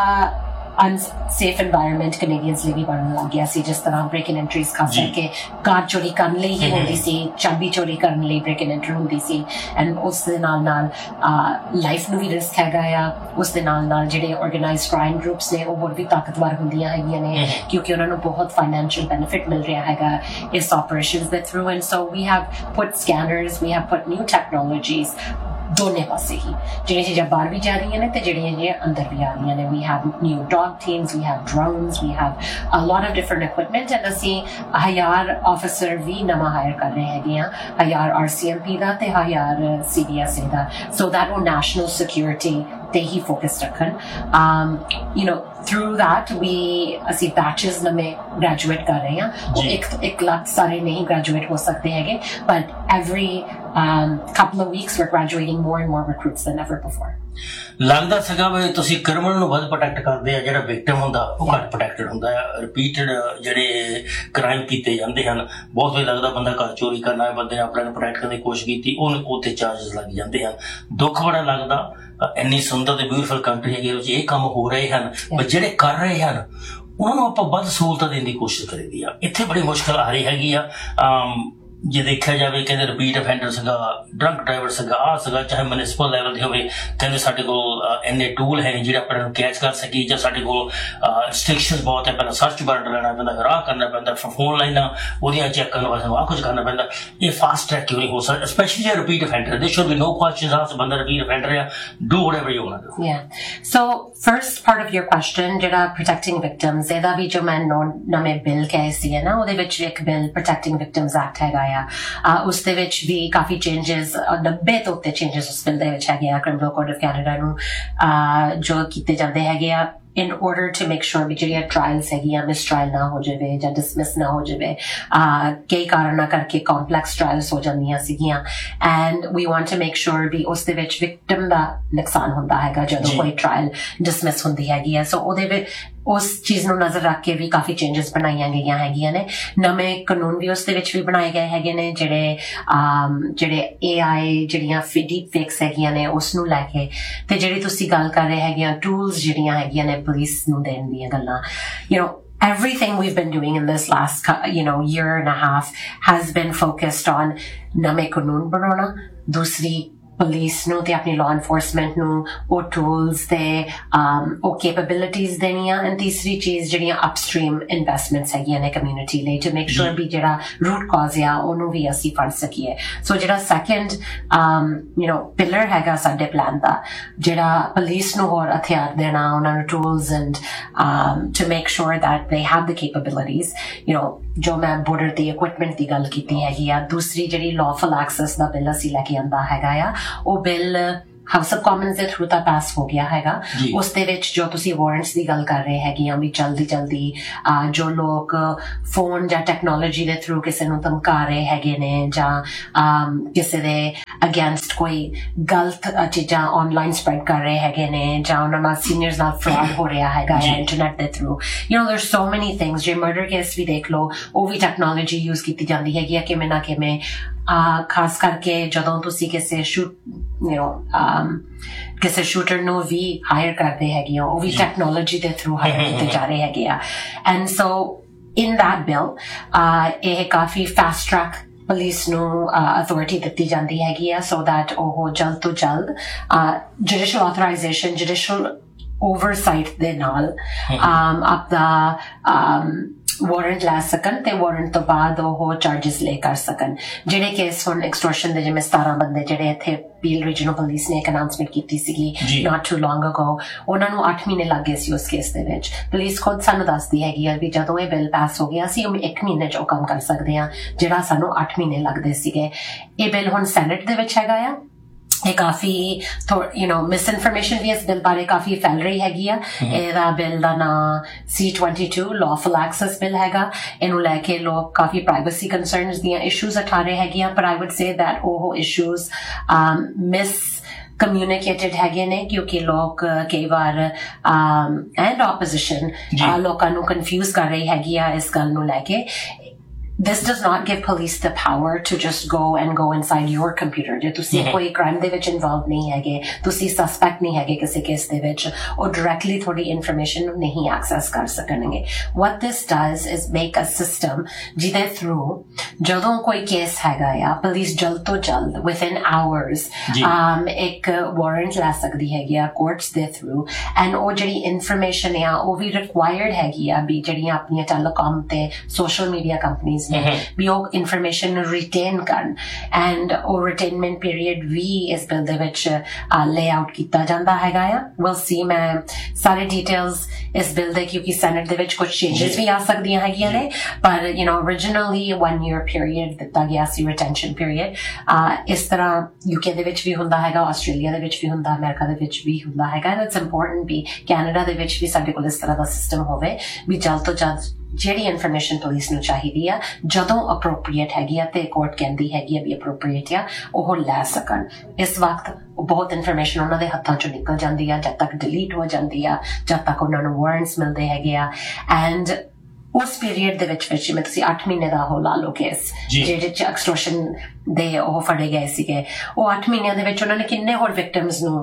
unsafe environment Canadians ਲਈ ਵੀ ਬਣਨ ਲੱਗ ਗਿਆ ਸੀ, ਜਿਸ ਤਰ੍ਹਾਂ break and entries ਖਾਸ ਕਰਕੇ ਕਾਰ ਚੋਰੀ ਕਰਨ ਲਈ ਹੀ ਹੁੰਦੀ ਸੀ, ਚਾਬੀ ਚੋਰੀ ਕਰਨ ਲਈ break and enter ਹੁੰਦੀ ਸੀ, ਐਂਡ ਉਸ ਦੇ ਨਾਲ ਨਾਲ ਲਾਈਫ ਨੂੰ ਵੀ ਰਿਸਕ ਹੈਗਾ ਆ. ਉਸ ਦੇ ਨਾਲ ਨਾਲ ਜਿਹੜੇ ਆਰਗੇਨਾਈਜ਼ਡ ਕ੍ਰਾਈਮ ਗਰੁੱਪਸ ਨੇ ਉਹ ਹੋਰ ਵੀ ਤਾਕਤਵਰ ਹੁੰਦੀਆਂ ਹੈਗੀਆਂ ਨੇ ਕਿਉਂਕਿ ਉਹਨਾਂ ਨੂੰ ਬਹੁਤ ਫਾਈਨੈਂਸ਼ੀਅਲ ਬੈਨੀਫਿਟ ਮਿਲ ਰਿਹਾ ਹੈਗਾ ਇਸ ਆਪਰੇਸ਼ਨਸ ਦੇ through. And so we have put ਸਕੈਨਰਸ, we have put new technologies ਦੋਨੇ ਪਾਸੇ ਹੀ, ਜਿਹੜੀਆਂ ਚੀਜ਼ਾਂ ਬਾਹਰ ਵੀ ਜਾ ਰਹੀਆਂ ਨੇ ਤੇ ਜਿਹੜੀਆਂ ਜਿਹੜੀਆਂ ਅੰਦਰ ਵੀ ਆ ਰਹੀਆਂ ਨੇ. We have new dog teams, we have drones, we have a lot of different equipment. And ਅਸੀਂ ਹਯਾਰ ਆਫਿਸਰ ਵੀ ਨਵਾਂ ਹਾਇਰ ਕਰ ਰਹੇ ਹੈਗੇ ਹਾਂ, ਹਯਾਰ ਆਰ ਸੀ ਐਮ ਪੀ ਦਾ ਤੇ ਹਯਾਰ C B S E the, so that ਉਹ ਨੈਸ਼ਨਲ ਸਿਕਿਉਰਿਟੀ ਤੇ ਹੀ focus ਰੱਖਣ. You know through that we ਅਸੀਂ batches ਨਵੇਂ graduate ਕਰ ਰਹੇ ਹਾਂ. ਉਹ ਇੱਕ ਇੱਕ ਲੱਖ ਸਾਰੇ ਨਹੀਂ graduate ਹੋ ਸਕਦੇ ਹੈਗੇ, but every um, couple of weeks we're graduating more and more recruits than ever before. ਲੱਗਦਾ ਸੀਗਾ ਵੀ ਤੁਸੀਂ ਕ੍ਰਿਮੀਨਲ ਨੂੰ ਵੱਧ ਪ੍ਰੋਟੈਕਟ ਕਰਦੇ ਆ, ਜਿਹੜਾ ਵਿਕਟਿਮ ਹੁੰਦਾ ਉਹ ਘੱਟ ਪ੍ਰੋਟੈਕਟਡ ਹੁੰਦਾ ਆ. ਰਿਪੀਟਡ ਜਿਹੜੇ ਕ੍ਰਾਈਮ ਕੀਤੇ ਜਾਂਦੇ ਹਨ, ਬਹੁਤ ਵਾਰੀ ਲੱਗਦਾ ਬੰਦਾ ਘਰ ਚੋਰੀ ਕਰਨਾ ਹੈ, ਬੰਦੇ ਨੇ ਆਪਣੇ ਨੂੰ ਪ੍ਰੋਟੈਕਟ ਕਰਨ ਦੀ ਕੋਸ਼ਿਸ਼ ਕੀਤੀ, ਉਹਨੂੰ ਉੱਥੇ ਚਾਰਜਸ ਲੱਗ ਜਾਂਦੇ ਹਨ. ਦੁੱਖ ਬੜਾ ਲੱਗਦਾ, ਇੰਨੀ ਸੁੰਦਰ ਤੇ ਬਿਊਟੀਫੁਲ ਕੰਟਰੀ ਹੈਗੀ ਉਹ 'ਚ ਇਹ ਕੰਮ ਹੋ ਰਹੇ ਹਨ, ਪਰ ਜਿਹੜੇ ਕਰ ਰਹੇ ਹਨ ਉਹਨਾਂ ਨੂੰ ਆਪਾਂ ਵੱਧ ਸਹੂਲਤਾਂ ਦੇਣ ਦੀ ਕੋਸ਼ਿਸ਼ ਕਰੀਦੀ ਆ. ਇੱਥੇ ਬੜੀ ਮੁਸ਼ਕਿਲ ਆ ਰਹੀ ਹੈਗੀ ਆ. ਜੇ ਦੇਖਿਆ ਜਾਵੇ ਕਹਿੰਦੇ ਰਿਪੀਟ ਅਫੈਂਡਰ ਸੀਗਾ, ਡਰੰਕ ਡਰਾਈਵਰ ਸੀਗਾ, ਆਹ ਸੀਗਾ, ਚਾਹੇ ਮਿਊਨਿਸਪਲ ਲੈਵਲ ਤੇ ਹੋਵੇ, ਕਹਿੰਦੇ ਸਾਡੇ ਕੋਲ ਇੰਨੇ ਟੂਲ ਹੈ ਨਹੀਂ ਜਿਹੜੇ ਆਪਣੇ ਨੂੰ ਕੈਚ ਕਰ ਸਕੀ, ਜਾਂ ਸਾਡੇ ਕੋਲ ਰਿਸਟ੍ਰਿਕਸ਼ਨਸ ਬਹੁਤ ਹੈ, ਪਹਿਲਾਂ ਸਰਚ ਵਾਰੰਟ ਲੈਣਾ ਪੈਂਦਾ, ਫਿਰ ਆਹ ਕਰਨਾ ਪੈਂਦਾ, ਫੋਨ ਲਾਈਨਾਂ ਉਹਦੀਆਂ ਚੈੱਕ ਕਰਨ ਵਾਸਤੇ ਆਹ ਕੁਝ ਕਰਨਾ ਪੈਂਦਾ. ਇਹ ਫਾਸਟ ਟਰੈਕ ਕਿਉਂ ਨਹੀਂ ਹੋ ਸਕਦਾ, ਸਪੈਸ਼ਲੀ ਜੇ ਰਿਪੀਟ ਅਫੈਂਡਰ? ਦੇ should be no questions asked, ਬੰਦਾ ਰਿਪੀਟ ਅਫੈਂਡਰ ਆ, do whatever you want to. Yeah. So first part of your question, ਜਿਹੜਾ protecting victims, ਇਹਦਾ ਵੀ ਜੋ ਮੈਂ ਨਵੇਂ ਬਿੱਲ ਕਹੇ ਸੀ ਨਾ, ਉਹਦੇ ਵਿੱਚ ਇੱਕ ਬਿੱਲ protecting victims act ਹੈਗਾ ਆ. ਉਸ ਦੇ ਵਿੱਚ ਵੀ ਕਾਫੀ ਚੇਂਜਸ, ਨੱਬੇ ਤੋਂ ਉੱਤੇ ਚੇਂਜਸ ਉਸ ਬਿੱਲ ਦੇ ਵਿੱਚ ਹੈਗੇ ਆ ਕ੍ਰਿਮੀਨਲ ਕੋਡ ਆਫ ਕੈਨੇਡਾ ਨੂੰ ਜੋ ਕੀਤੇ ਜਾਂਦੇ ਹੈਗੇ ਆ in order to make sure ਵੀ ਜਿਹੜੀਆਂ ਟਰਾਇਲਸ ਹੈਗੀਆਂ ਮਿਸ ਟਰਾਇਲ ਨਾ ਹੋ ਜਾਵੇ ਜਾਂ ਡਿਸਮਿਸ ਨਾ ਹੋ ਜਾਵੇ. ਕਈ ਕਾਰਨਾਂ ਕਰਕੇ ਕੰਪਲੈਕਸ ਟਰਾਇਲਸ ਹੋ ਜਾਂਦੀਆਂ ਸੀਗੀਆਂ, and we want to make sure ਵੀ ਉਸ ਦੇ ਵਿੱਚ ਵਿਕਟਮ ਦਾ ਨੁਕਸਾਨ ਹੁੰਦਾ ਹੈਗਾ ਜਦੋਂ ਕੋਈ ਟਰਾਇਲ ਡਿਸਮਿਸ ਹੁੰਦੀ ਹੈਗੀ ਹੈ. ਸੋ ਉਹਦੇ ਵਿੱਚ ਉਸ ਚੀਜ਼ ਨੂੰ ਨਜ਼ਰ ਰੱਖ ਕੇ ਵੀ ਕਾਫੀ ਚੇਂਜਸ ਬਣਾਈਆਂ ਗਈਆਂ ਹੈਗੀਆਂ ਨੇ. ਨਵੇਂ ਕਾਨੂੰਨ ਵੀ ਉਸ ਦੇ ਵਿੱਚ ਵੀ ਬਣਾਏ ਗਏ ਹੈਗੇ ਨੇ, ਜਿਹੜੇ ਜਿਹੜੇ ਏ ਆਈ ਜਿਹੜੀਆਂ ਡੀਪ ਫੇਕਸ ਹੈਗੀਆਂ ਨੇ ਉਸ ਨੂੰ ਲੈ ਕੇ, ਤੇ ਜਿਹੜੀ ਤੁਸੀਂ ਗੱਲ ਕਰ ਰਹੇ ਹੈਗੇ ਆ ਟੂਲਸ ਜਿਹੜੀਆਂ ਹੈਗੀਆਂ ਨੇ ਪੁਲਿਸ ਨੂੰ ਦੇਣ ਦੀਆਂ ਗੱਲਾਂ. You know everything we've been doing in this last you know year and a half has been focused on name ਕਾਨੂੰਨ ਬਣਾਉਣਾ, ਦੂਸਰੀ ਪੁਲਿਸ ਨੂੰ ਤੇ ਆਪਣੀ law enforcement ਨੂੰ ਉਹ ਟੂਲਸ ਤੇ ਉਹ ਕੈਪੇਬਿਲਿਟੀਜ਼ ਦੇਣੀਆਂ, ਐਂਡ ਤੀਸਰੀ ਚੀਜ਼ ਜਿਹੜੀਆਂ ਅਪਸਟ੍ਰੀਮ ਇਨਵੈਸਟਮੈਂਟਸ ਹੈਗੀਆਂ ਨੇ ਕਮਿਊਨਿਟੀ ਲਈ, ਟੂ ਮੇਕ ਸ਼ੋਰ ਵੀ ਜਿਹੜਾ ਰੂਟ ਕਾਜ਼ ਆ ਉਹਨੂੰ ਵੀ ਅਸੀਂ ਫੜ ਸਕੀਏ. ਸੋ ਜਿਹੜਾ ਸੈਕੰਡ ਯੂ ਨੋ ਪਿਲਰ ਹੈਗਾ ਸਾਡੇ ਪਲਾਨ ਦਾ, ਜਿਹੜਾ ਪੁਲਿਸ ਨੂੰ ਹੋਰ ਹਥਿਆਰ ਦੇਣਾ, ਉਹਨਾਂ ਨੂੰ tools, and to make sure that they have the capabilities. You know ਜੋ ਮੈਂ ਬੋਰਡਰ ਦੀ ਇਕੁਇਪਮੈਂਟ ਦੀ ਗੱਲ ਕੀਤੀ ਹੈਗੀ ਆ. ਦੂਸਰੀ ਜਿਹੜੀ ਲਾਫੁਲ ਐਕਸੈਸ ਦਾ ਬਿੱਲ ਅਸੀਂ ਲੈ ਕੇ ਆਂਦਾ ਹੈਗਾ ਆ, ਉਹ ਬਿੱਲ ਹਾਊਸ ਆਫ ਕਾਮਨਸ ਦੇ ਥਰੂ ਤਾਂ ਪਾਸ ਹੋ ਗਿਆ ਹੈਗਾ. ਉਸ ਦੇ ਵਿੱਚ ਜੋ ਤੁਸੀਂ ਵਾਰੰਟਸ ਦੀ ਗੱਲ ਕਰ ਰਹੇ ਹੈਗੇ ਆ ਵੀ ਜਲਦੀ ਜਲਦੀ ਜੋ ਲੋਕ ਫੋਨ ਜਾਂ ਟੈਕਨੋਲੋਜੀ ਦੇ ਥਰੂ ਕਿਸੇ ਨੂੰ ਧਮਕਾ ਰਹੇ ਹੈਗੇ ਨੇ, ਜਾਂ ਕਿਸੇ ਦੇ ਅਗੇਂਸਟ ਕੋਈ ਗਲਤ ਚੀਜ਼ਾਂ ਆਨਲਾਈਨ ਸਪਰੈਡ ਕਰ ਰਹੇ ਹੈਗੇ ਨੇ, ਜਾਂ ਉਹਨਾਂ ਨਾਲ ਸੀਨੀਅਰਸ ਨਾਲ ਫਰਾਡ ਹੋ ਰਿਹਾ ਹੈਗਾ ਇੰਟਰਨੈਟ ਦੇ ਥਰੂ. ਯੂ ਨੋ ਦੇਰ ਸੋ ਮੈਨੀ ਥਿੰਗਸ. ਜੇ ਮਰਡਰ ਕੇਸ ਵੀ ਦੇਖ ਲਓ, ਉਹ ਵੀ ਟੈਕਨੋਲੋਜੀ ਯੂਜ਼ ਕੀਤੀ ਜਾਂਦੀ ਹੈਗੀ ਆ ਕਿਵੇਂ ਨਾ ਕਿਵੇਂ. ਖਾਸ ਕਰਕੇ ਜਦੋਂ ਤੁਸੀਂ ਕਿਸੇ ਸ਼ੂਟ ਯੂ ਨੋ ਕਿਸੇ ਸ਼ੂਟਰ ਨੂੰ ਵੀ ਹਾਇਰ ਕਰਦੇ ਹੈਗੇ ਆ, ਉਹ ਵੀ ਟੈਕਨੋਲੋਜੀ ਦੇ ਥਰੂ ਹਾਇਰ ਕੀਤੇ ਜਾ ਰਹੇ ਹੈਗੇ ਆ. And so in that bill, uh, ਇਹ ਕਾਫੀ fast track ਪੁਲਿਸ ਨੂੰ ਅਥਾਰਟੀ ਦਿੱਤੀ ਜਾਂਦੀ ਹੈਗੀ ਆ ਸੋ ਦੈਟ ਉਹ ਜਲਦ ਤੋਂ ਜਲਦ ਜੁਡੀਸ਼ੀਅਲ ਆਥੋਰਾਈਜ਼ੇਸ਼ਨ ਜੁਡੀਸ਼ੀਅਲ ਓਵਰਸਾਈਟ ਦੇ ਨਾਲ ਆਪਦਾ ਵਾਰੰਟ ਲੈ ਸਕਣ ਤੇ ਵਾਰੰਟ ਤੋਂ ਬਾਅਦ ਉਹ ਚਾਰਜਸ ਲੈ ਕਰ ਸਕਣ। ਜਿਹੜੇ ਕੇਸ ਹੁਣ ਐਕਸਟੋਰਸ਼ਨ ਦੇ ਜਿਵੇਂ ਸਤਾਰਾਂ ਬੰਦੇ ਜਿਹੜੇ ਇੱਥੇ ਪੀਲ ਰੀਜਨਲ ਪੁਲਿਸ ਨੇ ਇੱਕ ਅਨਾਉਂਸਮੈਂਟ ਕੀਤੀ ਸੀਗੀ ਨਾਟ ਟੂ ਲੌਂਗ ਅਗੋ, ਉਹਨਾਂ ਨੂੰ ਅੱਠ ਮਹੀਨੇ ਲੱਗ ਗਏ ਸੀ ਉਸ ਕੇਸ ਦੇ ਵਿੱਚ। ਪੁਲਿਸ ਖੁਦ ਸਾਨੂੰ ਦੱਸਦੀ ਹੈਗੀ ਆ ਵੀ ਜਦੋਂ ਇਹ ਬਿੱਲ ਪਾਸ ਹੋ ਗਿਆ ਸੀ ਉਹ ਇੱਕ ਮਹੀਨੇ 'ਚ ਉਹ ਕੰਮ ਕਰ ਸਕਦੇ ਆ ਜਿਹੜਾ ਸਾਨੂੰ ਅੱਠ ਮਹੀਨੇ ਲੱਗਦੇ ਸੀਗੇ। ਇਹ ਬਿੱਲ ਹੁਣ ਸੈਨੇਟ ਦੇ ਵਿੱਚ ਹੈਗਾ ਆ। ਇਹ ਕਾਫੀ ਯੂ ਨੋ ਮਿਸ ਇਨਫੋਰਮੇਸ਼ਨ ਵੀ ਇਸ ਬਿੱਲ ਬਾਰੇ ਕਾਫੀ ਫੈਲ ਰਹੀ ਹੈਗੀ ਆ। ਇਹਦਾ ਬਿੱਲ ਦਾ ਨਾਂ ਸੀ ਟਵੈਂਟੀ ਟੂ ਲੌਫੁਲ ਐਕਸੈਸ ਬਿੱਲ ਹੈਗਾ। ਇਹਨੂੰ ਲੈ ਕੇ ਲੋਕ ਕਾਫੀ ਪ੍ਰਾਈਵੇਸੀ ਕੰਸਰਨਸ ਦੀਆਂ ਇਸ਼ੂਜ਼ ਉਠਾ ਰਹੇ ਹੈਗੇ ਆ ਪਰ ਆਈ ਵੁੱਡ ਸੇ ਦੈਟ ਉਹ ਇਸ਼ੂਜ਼ ਮਿਸ ਕਮਿਊਨੀਕੇਟਡ ਹੈਗੇ ਨੇ ਕਿਉਂਕਿ ਲੋਕ ਕਈ ਵਾਰ ਐਂਡ ਆਪੋਜੀਸ਼ਨ ਲੋਕਾਂ ਨੂੰ ਕਨਫਿਊਜ਼ ਕਰ ਰਹੀ ਹੈਗੀ ਆ ਇਸ ਗੱਲ ਨੂੰ ਲੈ ਕੇ। This does not give police the power to just go and go inside your computer. ਜੇ ਤੁਸੀਂ ਕੋਈ crime ਦੇ ਵਿੱਚ involved ਨਹੀਂ ਹੈਗੇ, ਤੁਸੀਂ suspect ਨਹੀਂ ਹੈਗੇ ਕਿਸੇ case ਦੇ ਵਿੱਚ, ਉਹ directly ਤੁਹਾਡੀ information ਨੂੰ ਨਹੀਂ access ਕਰ ਸਕਣਗੇ। What this does is make a system ਜਿਹਦੇ through ਜਦੋਂ ਕੋਈ case ਹੈਗਾ ਆ, police ਜਲਦ ਤੋਂ ਜਲਦ within hours um, ਇੱਕ warrant ਲੈ ਸਕਦੀ ਹੈਗੀ ਆ courts ਦੇ through and ਉਹ ਜਿਹੜੀ information ਆ ਉਹ ਵੀ required ਹੈਗੀ ਆ ਵੀ ਜਿਹੜੀਆਂ ਆਪਣੀਆਂ telecom ਤੇ social media companies ਵੀ ਉਹ ਇਨਫੋਰਮੇਸ਼ਨ ਨੂੰ ਰਿਟੇਨ ਕਰਨ ਐਂਡ ਉਹ ਰਿਟੇਨਮੈਂਟ ਪੀਰੀਅਡ ਵੀ ਇਸ ਬਿੱਲ ਦੇ ਵਿੱਚ ਲੇ ਆਊਟ ਕੀਤਾ ਜਾਂਦਾ ਹੈਗਾ ਆ। ਵਿਲ ਸੀ ਮੈਂ ਸਾਰੇ ਡਿਟੇਲਸ ਇਸ ਬਿੱਲ ਦੇ ਕਿਉਂਕਿ ਸੈਨੇਟ ਦੇ ਵਿੱਚ ਕੁਝ ਚੇਂਜਸ ਵੀ ਆ ਸਕਦੀਆਂ ਹੈਗੀਆਂ ਨੇ ਪਰ you know originally one year period ਦਿੱਤਾ ਗਿਆ ਸੀ ਰਿਟੈਂਸ਼ਨ ਪੀਰੀਅਡ। ਇਸ ਤਰ੍ਹਾਂ ਯੂਕੇ ਦੇ ਵਿੱਚ ਵੀ ਹੁੰਦਾ ਹੈਗਾ, ਆਸਟ੍ਰੇਲੀਆ ਦੇ ਵਿੱਚ ਵੀ ਹੁੰਦਾ, ਅਮਰੀਕਾ ਦੇ ਵਿੱਚ ਵੀ ਹੁੰਦਾ ਹੈਗਾ। ਇਟਸ ਇੰਪੋਰਟੈਂਟ ਵੀ ਕੈਨੇਡਾ ਦੇ ਵਿੱਚ ਵੀ ਸਾਡੇ ਕੋਲ ਇਸ ਤਰ੍ਹਾਂ ਦਾ ਸਿਸਟਮ ਹੋਵੇ ਵੀ ਜਲਦ ਤੋਂ ਜਲਦ ਜਿਹੜੀ ਇਨਫੋਰਮੇਸ਼ਨ ਪੁਲਿਸ ਨੂੰ ਚਾਹੀਦੀ ਆ ਜਦੋਂ ਅਪਰੋਪਰੀਏਟ ਹੈਗੀ ਆ ਤੇ ਕੋਰਟ ਕਹਿੰਦੀ ਹੈਗੀ ਆ ਵੀ ਅਪਰੋਪਰੀਏਟ ਆ ਉਹ ਲੈ ਸਕਣ। ਇਸ ਵਕਤ ਬਹੁਤ ਇਨਫੋਰਮੇਸ਼ਨ ਉਹਨਾਂ ਦੇ ਹੱਥਾਂ ਚੋਂ ਨਿਕਲ ਜਾਂਦੀ ਆ ਜਦ ਤੱਕ ਡਿਲੀਟ ਹੋ ਜਾਂਦੀ ਆ ਜਦ ਤੱਕ ਉਹਨਾਂ ਨੂੰ ਵਾਰੰਟਸ ਮਿਲਦੇ ਹੈਗੇ ਆ ਐਂਡ ਉਸ ਪੀਰੀਅਡ ਦੇ ਵਿੱਚ ਵਿੱਚ ਜਿਵੇਂ ਤੁਸੀਂ ਅੱਠ ਮਹੀਨੇ ਦਾ ਉਹ ਲਾ ਲਓ ਕੇਸ ਜਿਹੜੇ ਚ ਐਕਸਟੋਰਸ਼ਨ ਦੇ ਉਹ ਫੜੇ ਗਏ ਸੀਗੇ ਉਹ ਅੱਠ ਮਹੀਨਿਆਂ ਦੇ ਵਿੱਚ ਉਹਨਾਂ ਨੇ ਕਿੰਨੇ ਹੋਰ ਵਿਕਟਿਮਸ ਨੂੰ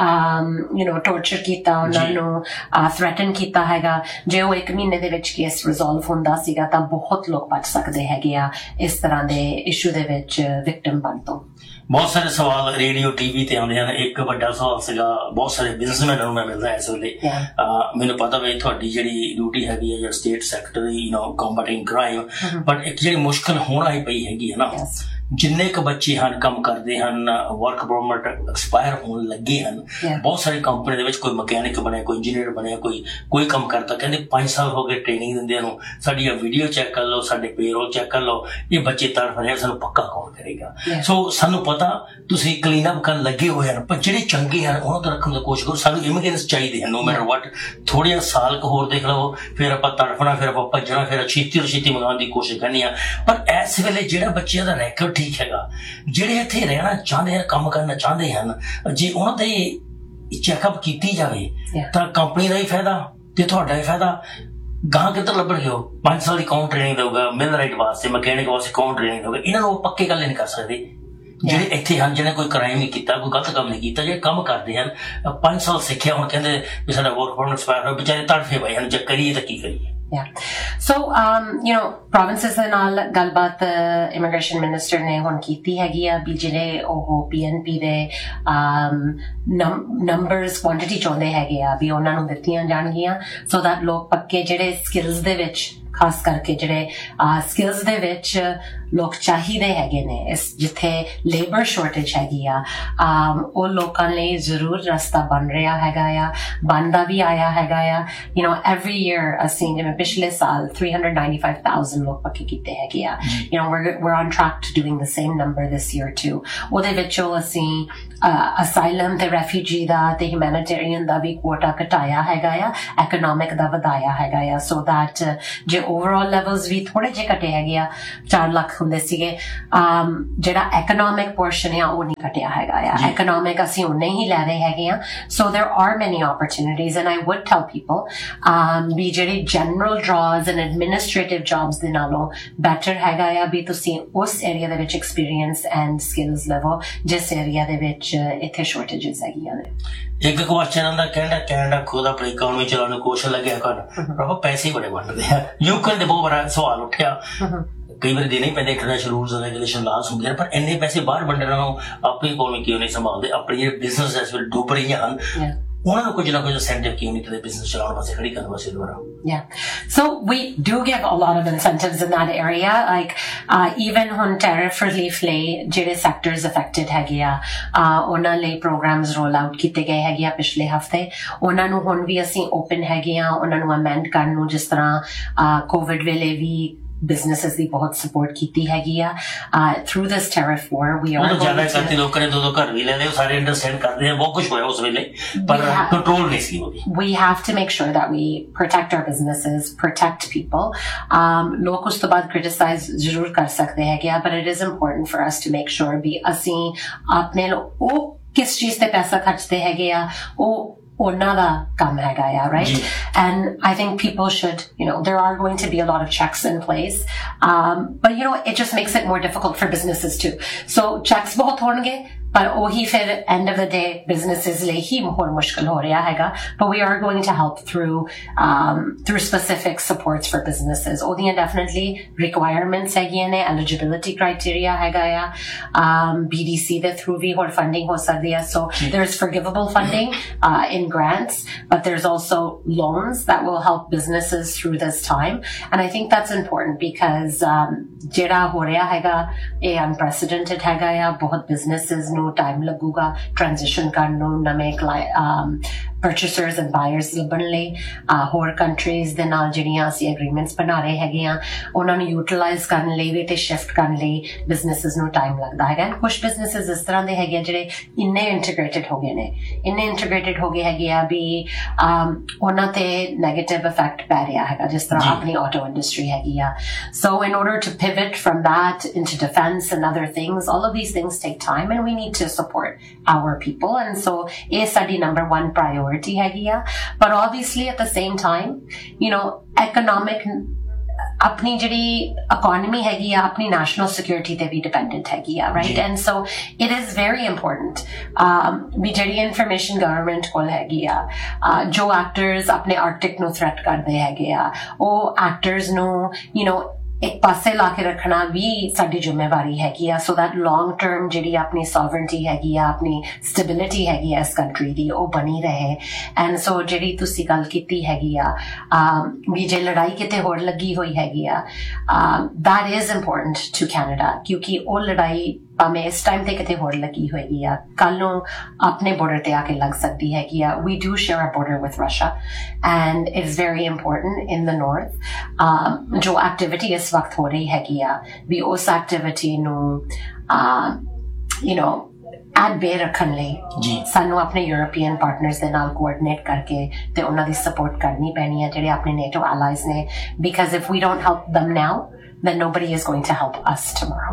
ਯੂ ਨੋ ਟੌਰਚਰ ਕੀਤਾ, ਉਹਨਾਂ ਨੂੰ ਥ੍ਰੈਟਨ ਕੀਤਾ ਹੈਗਾ। ਜੇ ਉਹ ਇੱਕ ਮਹੀਨੇ ਦੇ ਵਿੱਚ ਕੇਸ ਰਿਜ਼ੋਲਵ ਹੁੰਦਾ ਸੀਗਾ ਤਾਂ ਬਹੁਤ ਲੋਕ ਬਚ ਸਕਦੇ ਹੈਗੇ ਆ ਇਸ ਤਰ੍ਹਾਂ ਦੇ ਇਸ਼ੂ ਦੇ ਵਿੱਚ ਵਿਕਟਿਮ ਬਣ ਤੋਂ। ਬਹੁਤ ਸਾਰੇ ਸਵਾਲ ਰੇਡੀਓ ਟੀਵੀ ਤੇ ਆਉਂਦੇ ਹਨ। ਇੱਕ ਵੱਡਾ ਸਵਾਲ ਸੀਗਾ ਬਹੁਤ ਸਾਰੇ ਬਿਜ਼ਨਸਮੈਨਾਂ ਨੂੰ ਮੈਂ ਮਿਲਦਾ ਇਸ ਵੇਲੇ। ਮੈਨੂੰ ਪਤਾ ਵੀ ਤੁਹਾਡੀ ਜਿਹੜੀ ਡਿਊਟੀ ਹੈਗੀ ਹੈ ਜਿਹੜਾ state secretary you know ਕੰਬੈਟਿੰਗ crime but ਇੱਕ ਜਿਹੜੀ ਮੁਸ਼ਕਿਲ ਹੋਣ ਆਈ ਪਈ ਹੈਗੀ ਹੈ ਨਾ ਜਿੰਨੇ ਕੁ ਬੱਚੇ ਹਨ ਕੰਮ ਕਰਦੇ ਹਨ ਵਰਕ ਪਰਮਿਟ ਐਕਸਪਾਇਰ ਹੋਣ ਲੱਗੇ ਹਨ ਬਹੁਤ ਸਾਰੀ ਕੰਪਨੀ ਦੇ ਵਿੱਚ ਕੋਈ ਮਕੈਨਿਕ ਬਣਿਆ ਕੋਈ ਇੰਜੀਨੀਅਰ ਬਣਿਆ ਕੋਈ ਕੋਈ ਕੰਮ ਕਰਦਾ ਕਹਿੰਦੇ ਪੰਜ ਸਾਲ ਹੋ ਗਏ ਟ੍ਰੇਨਿੰਗ ਦਿੰਦਿਆਂ ਨੂੰ ਸਾਡੀ ਆ ਵੀਡੀਓ ਚੈੱਕ ਕਰ ਲਓ ਸਾਡੇ ਪੇਰੋਲ ਚੈੱਕ ਕਰ ਲਓ ਇਹ ਬੱਚੇ ਤੜਫ ਰਹੇ ਸਾਨੂੰ ਪੱਕਾ ਕੌਣ ਕਰੇਗਾ। ਸੋ ਸਾਨੂੰ ਪਤਾ ਤੁਸੀਂ ਕਲੀਨ ਅਪ ਕਰਨ ਲੱਗੇ ਹੋਏ ਹਨ ਪਰ ਜਿਹੜੇ ਚੰਗੇ ਹਨ ਉਹਨਾਂ ਤੋਂ ਰੱਖਣ ਦੀ ਕੋਸ਼ਿਸ਼ ਕਰੋ। ਸਾਨੂੰ ਇਮੀਗ੍ਰੈਂਟਸ ਚਾਹੀਦੇ ਹਨ ਨੋ ਮੈਟਰ ਵਟ। ਥੋੜ੍ਹੇ ਸਾਲ ਕੁ ਹੋਰ ਦੇਖ ਲਓ ਫਿਰ ਆਪਾਂ ਤੜਫਣਾ ਫਿਰ ਆਪਾਂ ਭੱਜਣਾ ਫਿਰ ਛੇਤੀ ਤੋਂ ਛੇਤੀ ਮੰਗਾਉਣ ਦੀ ਕੋਸ਼ਿਸ਼ ਕਰਨੀ ਆ ਪਰ ਇਸ ਵੇਲੇ ਜਿਹੜਾ ਬੱਚਿਆਂ ਦਾ ਰੈਕਰਡ ਠੀਕ ਹੈਗਾ ਜਿਹੜੇ ਇੱਥੇ ਰਹਿਣਾ ਚਾਹੁੰਦੇ ਹਨ ਕੰਮ ਕਰਨਾ ਚਾਹੁੰਦੇ ਹਨ ਜੇ ਉਹਨਾਂ ਦੇ ਚੈੱਕਅਪ ਕੀਤੀ ਜਾਵੇ ਤਾਂ ਕੰਪਨੀ ਦਾ ਹੀ ਫਾਇਦਾ ਤੇ ਤੁਹਾਡਾ ਹੀ ਫਾਇਦਾ। ਗਾਂ ਕਿੱਧਰ ਲੱਭਣਗੇ ਉਹ ਪੰਜ ਸਾਲ ਦੀ ਕੌਣ ਟ੍ਰੇਨਿੰਗ ਦਊਗਾ ਮਿਲ ਰਾਈਟ ਵਾਸਤੇ ਮਕੈਨਿਕ ਵਾਸਤੇ ਕੌਣ ਟ੍ਰੇਨਿੰਗ ਦਊਗਾ ਇਹਨਾਂ ਨੂੰ ਉਹ ਪੱਕੇ ਗੱਲ ਨਹੀਂ ਕਰ ਸਕਦੇ ਜਿਹੜੇ ਇੱਥੇ ਹਨ ਜਿਹਨੇ ਕੋਈ ਕ੍ਰਾਈਮ ਨਹੀਂ ਕੀਤਾ ਕੋਈ ਗਲਤ ਕੰਮ ਨਹੀਂ ਕੀਤਾ ਜਿਹੜੇ ਕੰਮ ਕਰਦੇ ਹਨ ਪੰਜ ਸਾਲ ਸਿੱਖਿਆ ਹੁਣ ਕਹਿੰਦੇ ਵੀ ਸਾਡਾ ਵਰਕ ਪਰਮਿਟ ਐਕਸਪਾਇਰ ਹੋਇਆ ਵਿਚਾਰੇ ਤੜਫੇ ਪਏ ਹਨ ਜੇ ਕਰੀਏ ਤਾਂ ਕੀ ਕਰੀਏ। Yeah. So, um, you know, provinces ਦੇ ਨਾਲ ਗੱਲਬਾਤ ਇਮੀਗ੍ਰੇਸ਼ਨ ਮਿਨਿਸਟਰ ਨੇ ਹੁਣ ਕੀਤੀ ਹੈਗੀ ਆ ਵੀ ਜਿਹੜੇ ਉਹ ਪੀ ਐਨ ਪੀ ਦੇ ਨੰਬਰਸ ਕੁਆਂਟੀਟੀ ਚਾਹੁੰਦੇ ਹੈਗੇ ਆ ਵੀ ਉਹਨਾਂ ਨੂੰ ਦਿੱਤੀਆਂ ਜਾਣਗੀਆਂ ਸੋ ਦੈਟ ਲੋਕ ਪੱਕੇ ਜਿਹੜੇ ਸਕਿੱਲਸ ਦੇ ਵਿੱਚ ਖਾਸ ਕਰਕੇ ਜਿਹੜੇ ਸਕਿੱਲਸ ਦੇ ਵਿੱਚ ਲੋਕ ਚਾਹੀਦੇ ਹੈਗੇ ਨੇ ਇਸ ਜਿੱਥੇ ਲੇਬਰ ਸ਼ਾਰਟੇਜ ਹੈਗੀ ਆ ਉਹ ਲੋਕਾਂ ਲਈ ਜ਼ਰੂਰ ਰਸਤਾ ਬਣ ਰਿਹਾ ਹੈਗਾ ਆ ਬਣਦਾ ਵੀ ਆਇਆ ਹੈਗਾ ਆ ਯੂ ਨੋ ਐਵਰੀ ਈਅਰ ਅਸੀਂ ਜਿਵੇਂ ਪਿਛਲੇ ਸਾਲ three hundred ninety-five thousand ਲੋਕ ਪੱਕੇ ਕੀਤੇ ਹੈਗੇ ਆ you know we're on track to doing the same number this year too। ਉਹਦੇ ਵਿੱਚੋਂ ਅਸੀਂ ਅਸਾਈਲਮ ਤੇ ਰੈਫਿਊਜੀ ਦਾ ਤੇ ਹਿਊਮੈਨਿਟੇਰੀਅਨ ਦਾ ਵੀ ਕੋਟਾ ਘਟਾਇਆ ਹੈਗਾ ਆ ਐਕਨੋਮਿਕ ਦਾ ਵਧਾਇਆ ਹੈਗਾ ਆ ਸੋ ਦੈਟ ਜੇ ਓਵਰਆਲ ਲੈਵਲਸ ਵੀ ਥੋੜੇ ਜਿਹੇ ਘਟੇ ਹੈਗੇ ਆ ਚਾਰ ਲੱਖ ਹੁੰਦੇ ਸੀਗੇ ਜਿਹੜਾ ਐਕਨੋਮਿਕ ਪੋਰਸ਼ਨ ਆ ਉਹ ਨਹੀਂ ਘਟਿਆ ਹੈਗਾ ਆ ਐਕਨੋਮਿਕ ਅਸੀਂ ਉਨੇ ਹੀ ਲੈ ਰਹੇ ਹੈਗੇ ਆ ਸੋ there are many opportunities and I would tell people ਵੀ ਜਿਹੜੇ ਜਨਰਲ ਡਰਾਜ਼ ਐਂਡ ਐਡਮਿਨਿਸਟ੍ਰੇਟਿਵ ਜੌਬਸ ਦੇ ਨਾਲੋਂ ਬੈਟਰ ਹੈਗਾ ਆ ਵੀ ਤੁਸੀਂ ਉਸ ਏਰੀਆ ਦੇ ਵਿੱਚ ਐਕਸਪੀਰੀਅੰਸ ਐਂਡ ਸਕਿੱਲਸ ਲੈਵਲ ਜਿਸ ਏਰੀਆ ਦੇ ਵਿੱਚ ਇੱਥੇ ਸ਼ਾਰਟੇਜਸ ਹੈਗੀਆਂ ਨੇ। ਇੱਕ ਕੁਐਸਚਨ ਆਉਂਦਾ ਕਹਿੰਦਾ ਕੈਨੇਡਾ ਖੁਦ ਆਪਣੀ ਇਕਨੋਮੀ ਚਲਾਉਣ ਦੀ ਕੋਸ਼ਿਸ਼ ਲੱਗਿਆ ਕਰਨ ਪਰ ਪੈਸੇ ਬੜੇ ਵੰਡਦੇ ਆ ਯੂਕਰੇਨ ਦੇ ਬਹੁਤ ਬੜਾ ਸਵਾਲ ਉੱਠਿਆ ਕਈ ਵਾਰੀ ਦੇਣੇ ਹੀ ਪੈਂਦੇ international rules and regulation Las ਹੁੰਦੇ ਹਨ, ਪਰ ਇੰਨੇ ਪੈਸੇ ਬਾਹਰ ਵੰਡਣ ਨੂੰ ਆਪਣੀ ਇਕਨੋਮੀ ਕਿਉਂ ਨਹੀਂ ਸੰਭਾਲਦੇ? ਆਪਣੇ ਜਿਹੜੇ ਬਿਜ਼ਨਸ ਇਸ ਵੇਲੇ ਡੁੱਬ ਰਹੀਆਂ ਹਨ ਉਹਨਾਂ ਨੂੰ ਕੁਝ ਨਾ ਕੁਝ incentive ਕਿਉਂ ਨਹੀਂ ਕਰਦੇ ਬਿਜ਼ਨਸ ਚਲਾਉਣ ਵਾਸਤੇ, ਖੜੀ ਕਰਨ ਵਾਸਤੇ ਦੁਆਰਾ? Yeah. So we do give a lot of incentives in that area. Like uh, even on tariff relief lay, ਜਿਹੜੇ sectors affected ਹੈਗੇ ਆ ਉਹਨਾਂ ਲਈ programs roll out ਕੀਤੇ ਗਏ ਹੈਗੇ ਆ ਪਿਛਲੇ ਹਫਤੇ. ਉਹਨਾਂ ਨੂੰ ਹੁਣ ਵੀ ਅਸੀਂ open ਹੈਗੇ ਆ ਉਹਨਾਂ ਨੂੰ amend ਕਰਨ ਨੂੰ, ਜਿਸ ਤਰ੍ਹਾਂ COVID ਵੇਲੇ ਵੀ businesses ਦੀ ਬਹੁਤ support ਕੀਤੀ ਹੈਗੀ ਆ. Through this tariff war we are ਜ਼ਿਆਦਾ ਕਰਤੀ ਲੋਕਾਂ ਨੇ ਦੋ ਦੋ ਘਰ ਵੀ ਲੈ ਲਏ, ਸਾਰੇ ਅੰਡਰਸਟੈਂਡ ਕਰਦੇ ਆ, ਬਹੁਤ ਕੁਝ ਹੋਇਆ ਉਸ ਵੇਲੇ, ਪਰ ਕੰਟਰੋਲ ਨਹੀਂ ਸੀ ਉਹਦੀ. We have to make sure that we protect our businesses, protect people. um ਲੋਕ ਉਸ ਤੋਂ ਬਾਅਦ criticize ਜ਼ਰੂਰ ਕਰ ਸਕਦੇ ਹੈਗੇ ਆ, but it is important for us to make sure ਵੀ ਅਸੀਂ ਆਪਣੇ ਉਹ ਕਿਸ ਚੀਜ਼ ਤੇ ਪੈਸਾ ਖਰਚਦੇ ਹੈਗੇ ਆ ਉਹ ਉਹਨਾਂ ਦਾ ਕੰਮ ਹੈਗਾ ਆ, right? And I think people should, you know, there are going to be a lot of checks in place, um, but you know, it just makes it more difficult for businesses too. So checks ਬਹੁਤ ਹੋਣਗੇ, ਪਰ ਉਹੀ ਫਿਰ end of the day businesses ਲਈ ਹੀ ਹੋਰ ਮੁਸ਼ਕਿਲ ਹੋ ਰਿਹਾ ਹੈਗਾ. But we are going to help through um, through specific supports for businesses. ਉਹਦੀਆਂ definitely requirements ਹੈਗੀਆਂ ਨੇ, eligibility criteria ਹੈਗਾ ਆ, um, B D C ਦੇ through ਵੀ ਹੋਰ funding ਹੋ ਸਕਦੀ ਹੈ. So there's forgivable funding uh, in grants, but there's also loans that will help businesses through this time. And I think that's important because um, ਜਿਹੜਾ ਹੋ ਰਿਹਾ ਹੈਗਾ ਇਹ unprecedented ਹੈਗਾ ਆ. ਬਹੁਤ businesses ਨੂੰ time ਲੱਗੂਗਾ transition ਕਰਨ ਨੂੰ, ਨਵੇਂ um, purchasers and buyers ਲੱਭਣ ਲਈ. ਹੋਰ countries ਦੇ ਨਾਲ ਜਿਹੜੀਆਂ ਅਸੀਂ agreements ਬਣਾ ਰਹੇ ਹੈਗੇ ਆ ਉਹਨਾਂ ਨੂੰ utilize ਕਰਨ ਲਈ ਵੀ ਤੇ shift ਕਰਨ ਲਈ businesses ਨੂੰ time ਲੱਗਦਾ ਹੈਗਾ. ਕੁਝ businesses ਇਸ ਤਰ੍ਹਾਂ ਦੇ ਹੈਗੇ ਆ ਜਿਹੜੇ ਇੰਨੇ integrated ਹੋ ਗਏ ਨੇ, ਇੰਨੇ integrated ਹੋ ਗਏ ਹੈਗੇ ਆ ਵੀ ਉਹਨਾਂ ਤੇ negative effect ਪੈ ਰਿਹਾ ਹੈਗਾ, ਜਿਸ ਤਰ੍ਹਾਂ ਆਪਣੀ auto industry ਹੈਗੀ ਆ. So in order to pivot from that into defense and other things, all of these things take time and we need to support our people, and so ਇਹ ਸਾਡੀ number one priority ਹੈਗੀ ਆ. But obviously at the same time, you know, economic ਆਪਣੀ ਜਿਹੜੀ economy ਹੈਗੀ ਆ ਆਪਣੀ national security ਤੇ ਵੀ dependent ਹੈਗੀ ਆ, right? And so it is very important um, ਵੀ ਜਿਹੜੀ information government ਕੋਲ ਹੈਗੀ ਆ, ਜੋ actors ਆਪਣੇ Arctic ਨੂੰ threat ਕਰਦੇ ਹੈਗੇ ਆ, ਉਹ actors ਨੂੰ, you know, ਇੱਕ ਪਾਸੇ ਲਾ ਕੇ ਰੱਖਣਾ ਵੀ ਸਾਡੀ ਜ਼ਿੰਮੇਵਾਰੀ ਹੈਗੀ ਆ, so that long term ਜਿਹੜੀ ਆਪਣੀ sovereignty ਹੈਗੀ ਆ, ਆਪਣੀ stability ਹੈਗੀ ਆ ਇਸ country ਦੀ, ਉਹ ਬਣੀ ਰਹੇ. And so ਜਿਹੜੀ ਤੁਸੀਂ ਗੱਲ ਕੀਤੀ ਹੈਗੀ ਆ ਵੀ ਜੇ ਲੜਾਈ ਕਿਤੇ ਹੋਰ ਲੱਗੀ ਹੋਈ ਹੈਗੀ ਆ, that is important to Canada, ਕਿਉਂਕਿ ਉਹ ਲੜਾਈ ਭਾਵੇਂ ਇਸ ਟਾਈਮ ਤੇ ਕਿਤੇ ਹੋਰ ਲੱਗੀ ਹੋਏਗੀ ਆ, ਕੱਲ ਨੂੰ ਆਪਣੇ border ਤੇ ਆ ਕੇ ਲੱਗ ਸਕਦੀ ਹੈਗੀ ਆ. We do share a border with Russia and it is very important in the north. um, ਜੋ activity ਇਸ ਵਕਤ ਹੋ ਰਹੀ ਹੈਗੀ ਆ ਵੀ ਉਸ activity ਨੂੰ uh, you know ਐਟ ਬੇ ਰੱਖਣ ਲਈ ਸਾਨੂੰ ਆਪਣੇ ਯੂਰੋਪੀਅਨ ਪਾਰਟਨਰਸ ਦੇ ਨਾਲ ਕੋਆਰਡੀਨੇਟ ਕਰਕੇ ਤੇ ਉਹਨਾਂ ਦੀ ਸਪੋਰਟ ਕਰਨੀ ਪੈਣੀ ਹੈ ਜਿਹੜੇ ਆਪਣੇ ਨੇਟੋ ਐਲਾਈਜ਼ ਨੇ, because if we don't help them now then nobody is going to help us tomorrow.